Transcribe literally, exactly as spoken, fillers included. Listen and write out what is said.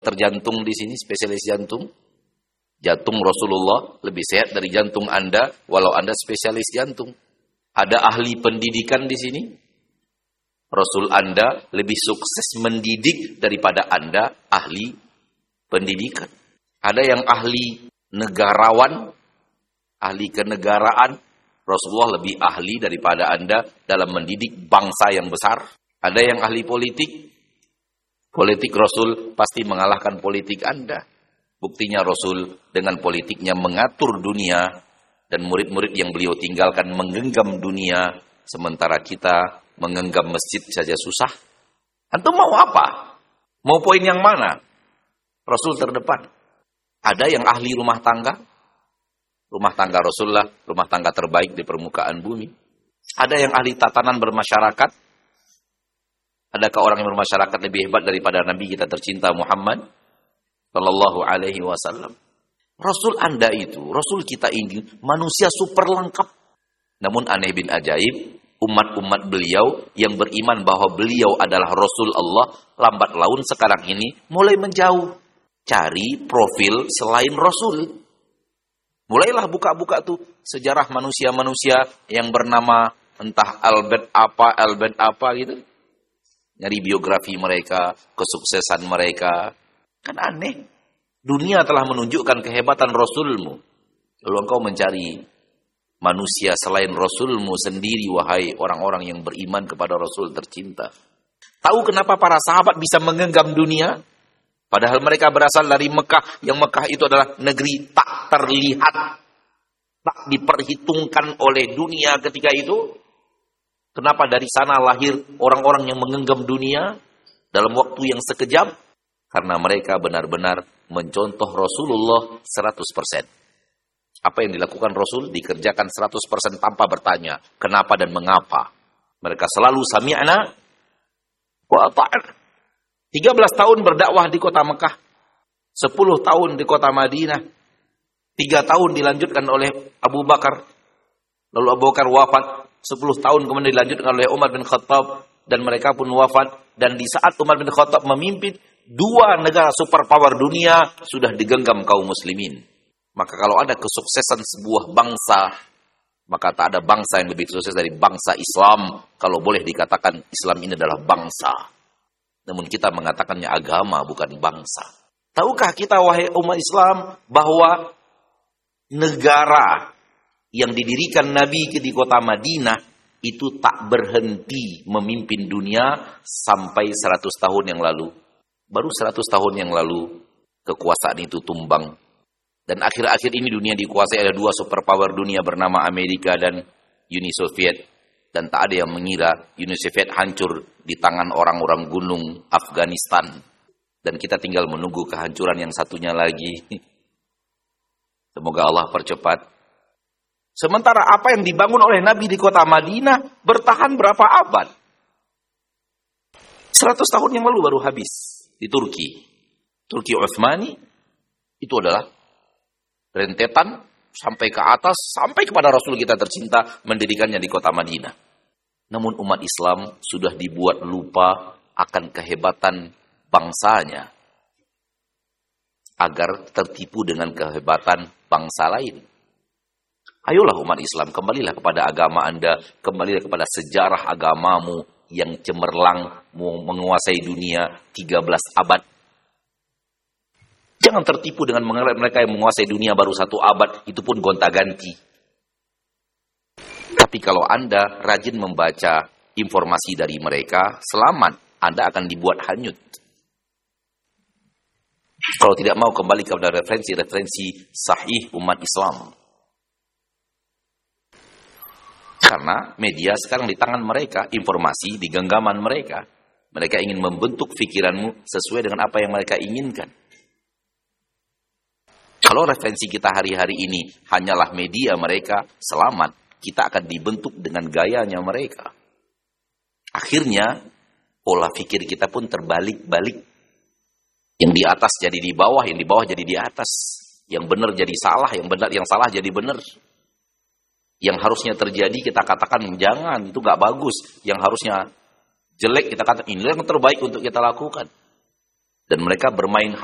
terjantung di sini, spesialis jantung. Jantung Rasulullah lebih sehat dari jantung Anda, walau Anda spesialis jantung. Ada ahli pendidikan di sini. Rasul Anda lebih sukses mendidik daripada Anda ahli pendidikan. Ada yang ahli negarawan, ahli kenegaraan. Rasulullah lebih ahli daripada Anda dalam mendidik bangsa yang besar. Ada yang ahli politik. Politik Rasul pasti mengalahkan politik Anda. Buktinya Rasul dengan politiknya mengatur dunia dan murid-murid yang beliau tinggalkan menggenggam dunia, sementara kita menggenggam masjid saja susah. Antum mau apa? Mau poin yang mana? Rasul terdepan. Ada yang ahli rumah tangga. Rumah tangga Rasulullah, rumah tangga terbaik di permukaan bumi. Ada yang ahli tatanan bermasyarakat. Adakah orang yang bermasyarakat lebih hebat daripada Nabi kita tercinta Muhammad sallallahu alaihi wasallam? Rasul Anda itu, Rasul kita ini manusia super lengkap. Namun aneh bin ajaib, umat-umat beliau yang beriman bahwa beliau adalah Rasul Allah, lambat laun sekarang ini mulai menjauh. Cari profil selain Rasul. Mulailah buka-buka tuh sejarah manusia-manusia yang bernama entah Albert apa, Albert apa gitu. Nyari biografi mereka, kesuksesan mereka. Kan aneh. Dunia telah menunjukkan kehebatan Rasulmu. Lalu engkau mencari manusia selain Rasulmu sendiri, wahai orang-orang yang beriman kepada Rasul tercinta. Tahu kenapa para sahabat bisa menggenggam dunia? Padahal mereka berasal dari Mekah, yang Mekah itu adalah negeri tak terlihat, tak diperhitungkan oleh dunia ketika itu. Kenapa dari sana lahir orang-orang yang menggenggam dunia dalam waktu yang sekejap? Karena mereka benar-benar mencontoh Rasulullah seratus persen. Apa yang dilakukan Rasul dikerjakan seratus persen tanpa bertanya kenapa dan mengapa. Mereka selalu sami'na wa ata'na. tiga belas tahun berdakwah di kota Mekah. sepuluh tahun di kota Madinah. tiga tahun dilanjutkan oleh Abu Bakar. Lalu Abu Bakar wafat. sepuluh tahun kemudian dilanjutkan oleh Umar bin Khattab. Dan mereka pun wafat. Dan di saat Umar bin Khattab memimpin, dua negara superpower dunia sudah digenggam kaum muslimin. Maka kalau ada kesuksesan sebuah bangsa, maka tak ada bangsa yang lebih sukses dari bangsa Islam. Kalau boleh dikatakan Islam ini adalah bangsa. Namun kita mengatakannya agama, bukan bangsa. Tahukah kita, wahai umat Islam, bahwa negara yang didirikan Nabi di kota Madinah itu tak berhenti memimpin dunia sampai seratus tahun yang lalu. Baru seratus tahun yang lalu kekuasaan itu tumbang. Dan akhir-akhir ini dunia dikuasai oleh dua superpower dunia bernama Amerika dan Uni Soviet. Dan tak ada yang mengira Uni Soviet hancur di tangan orang-orang gunung Afghanistan. Dan kita tinggal menunggu kehancuran yang satunya lagi. Semoga Allah percepat. Sementara apa yang dibangun oleh Nabi di kota Madinah bertahan berapa abad? seratus tahun yang lalu baru habis. Di Turki. Turki Utsmani itu adalah rentetan sampai ke atas, sampai kepada Rasul kita tercinta mendirikannya di kota Madinah. Namun umat Islam sudah dibuat lupa akan kehebatan bangsanya agar tertipu dengan kehebatan bangsa lain. Ayolah umat Islam, kembalilah kepada agama Anda, kembalilah kepada sejarah agamamu yang cemerlang menguasai dunia tiga belas abad. Jangan tertipu dengan mereka yang menguasai dunia baru satu abad, itu pun gonta-ganti. Tapi kalau Anda rajin membaca informasi dari mereka, selamat, Anda akan dibuat hanyut. Kalau tidak mau kembali kepada referensi-referensi sahih umat Islam. Karena media sekarang di tangan mereka, informasi di genggaman mereka. Mereka ingin membentuk pikiranmu sesuai dengan apa yang mereka inginkan. Kalau referensi kita hari-hari ini hanyalah media mereka, selamat, kita akan dibentuk dengan gayanya mereka. Akhirnya, pola pikir kita pun terbalik-balik. Yang di atas jadi di bawah, yang di bawah jadi di atas. Yang benar jadi salah, yang benar yang salah jadi benar. Yang harusnya terjadi kita katakan jangan, itu gak bagus. Yang harusnya jelek kita katakan ini yang terbaik untuk kita lakukan. Dan mereka bermain